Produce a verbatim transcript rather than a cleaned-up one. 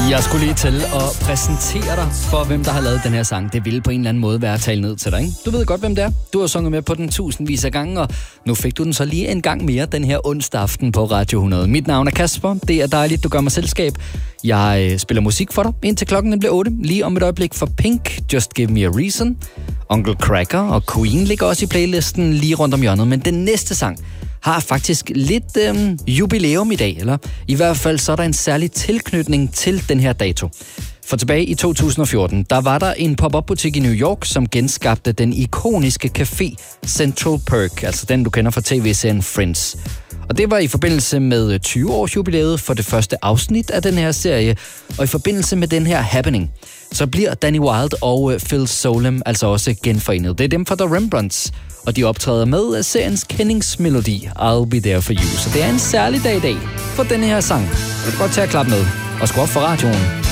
Jeg skulle lige til at præsentere dig for, hvem der har lavet den her sang. Det ville på en eller anden måde være at tale ned til dig, ikke? Du ved godt, hvem det er. Du har sunget med på den tusindvis af gange, og nu fik du den så lige en gang mere den her onsdag aften på Radio hundrede. Mit navn er Kasper. Det er dejligt, du gør mig selskab. Jeg øh, spiller musik for dig, indtil klokken bliver otte. Lige om et øjeblik for Pink, Just Give Me a Reason. Uncle Cracker og Queen ligger også i playlisten lige rundt om hjørnet. Men den næste sang har faktisk lidt øhm, jubilæum i dag, eller i hvert fald så er der en særlig tilknytning til den her dato. For tilbage i to tusind og fjorten, der var der en pop-up-butik i New York, som genskabte den ikoniske café Central Perk, altså den du kender fra tv-serien Friends. Og det var i forbindelse med tyve års jubilæet for det første afsnit af den her serie, og i forbindelse med den her happening, så bliver Danny Wilde og Phil Solem altså også genforenet. Det er dem fra The Rembrandts, og de optræder med seriens kendingsmelodi I'll Be There For You. Så det er en særlig dag i dag for denne her sang. Det er godt til at klappe med og skru op for radioen.